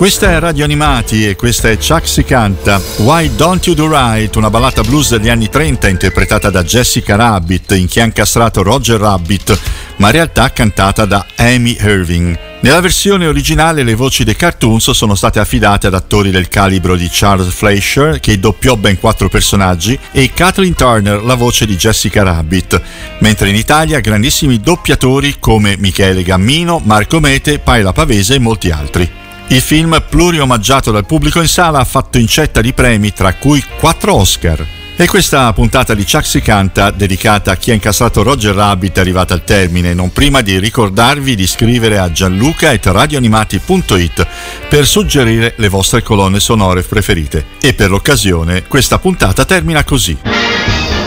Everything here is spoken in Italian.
Questa è Radio Animati e questa è Chuck si canta. Why Don't You Do Right, una ballata blues degli anni 30 interpretata da Jessica Rabbit, in chi ha incastrato Roger Rabbit, ma in realtà cantata da Amy Irving. Nella versione originale le voci dei cartoons sono state affidate ad attori del calibro di Charles Fleischer, che doppiò ben 4 personaggi, e Kathleen Turner, la voce di Jessica Rabbit, mentre in Italia grandissimi doppiatori come Michele Gammino, Marco Mete, Paola Pavese e molti altri. Il film, pluriomaggiato dal pubblico in sala, ha fatto incetta di premi, tra cui 4 Oscar. E questa puntata di Chuck si canta, dedicata a chi ha incastrato Roger Rabbit, è arrivata al termine, non prima di ricordarvi di scrivere a gianluca@radioanimati.it per suggerire le vostre colonne sonore preferite. E per l'occasione questa puntata termina così.